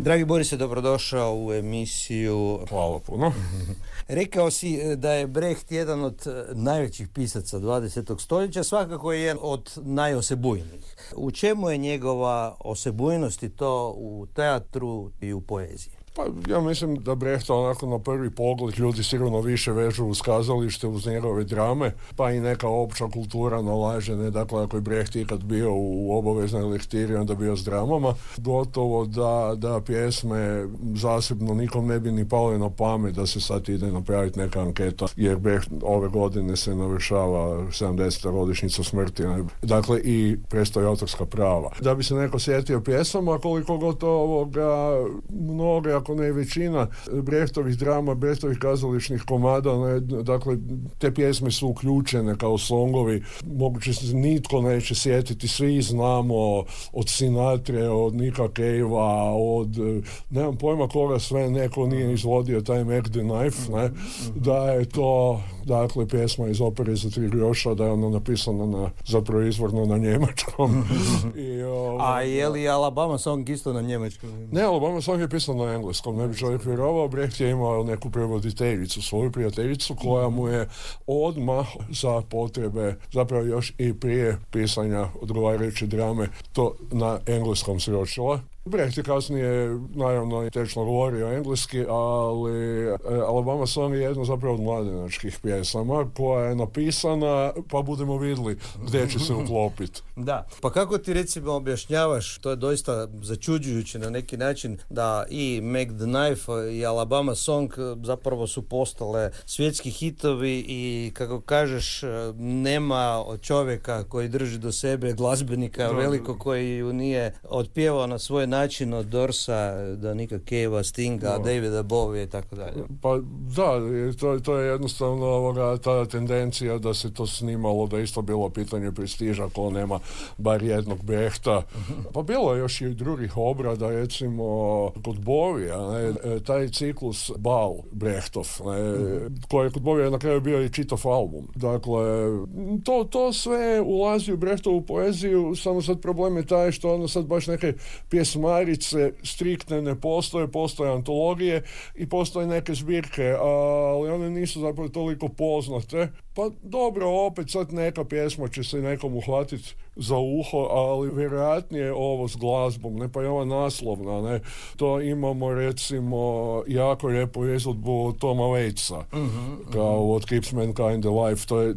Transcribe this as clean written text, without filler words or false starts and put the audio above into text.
Dragi Borise, dobrodošao u emisiju. Hvala puno. Rekao si da je Brecht jedan od najvećih pisaca 20. stoljeća, svakako je jedan od najosebujnijih. U čemu je njegova osebujnost i to u teatru i u poeziji? Pa ja mislim da Brehta onako na prvi pogled ljudi sigurno više vežu uz kazalište, uz njegove drame, pa i neka opća kultura nalaže, ne, dakle ako je Brecht ikad bio u obaveznoj lektiri, onda bio s dramama, gotovo da pjesme zasebno nikom ne bi ni palo na pamet da se sad ide napraviti neka anketa, jer Brecht ove godine se navršava 70. godišnjica smrti, ne? Dakle i prestaje autorska prava. Da bi se neko sjetio pjesama, koliko gotovo mnoge, ako ne većina Brechtovih drama, Brechtovih kazališnih komada, ne, dakle te pjesme su uključene kao songovi, moguće se nitko neće sjetiti, svi znamo od Sinatre, od Nicka Cavea, od nemam pojma koga sve, neko nije izvodio taj Mac the Knife, ne, da je to dakle pjesma iz opere za 3 groša, da je ona napisana zapravo izvorno na njemačkom. A je li Alabama Song isto na njemačkom? Ne, Alabama Song je pisan na engleskom, ne bi čovjek vjerovao. Brecht je imao neku prevoditeljicu, svoju prijateljicu, koja mu je odmah za potrebe, zapravo još i prije pisanja odgovarajuće drame, to na engleskom sročila. Brecht je kasnije, naravno, tečno govorio engleski, ali Alabama Song je jedno zapravo od mladenačkih pjesama koja je napisana, pa budemo vidjeli gdje će se uklopiti. Da, pa kako ti recimo objašnjavaš, to je doista začuđujuće na neki način, da i Mac the Knife i Alabama Song zapravo su postale svjetski hitovi i kako kažeš, nema čovjeka koji drži do sebe glazbenika veliko koji ju nije otpjevao na svoj način od Dorsa do Nicka Cavea, Stinga, Davida Bowie i tako dalje. Pa da, to je jednostavno ta tendencija da se to snimalo, da isto bilo pitanje prestiža ko nema bar jednog Brechta. Pa bilo je još i drugih obrada, recimo kod Bowija, taj ciklus Bal Brechtov, koji je kod Bowija na kraju bio i čitav album. Dakle, to sve ulazi u Brechtovu poeziju, samo sad problem je taj što ono sad baš neke pjesmarice striktne ne postoje antologije i postoje neke zbirke, ali one nisu zapravo toliko poznate. Pa dobro, opet sad neka pjesma će se nekom uhvatiti za uho, ali vjerojatnije ovo s glazbom, ne, pa je ova naslovna, ne, to imamo recimo jako lijepu izvedbu Toma Waitsa, kao What Keeps Mankind Alive,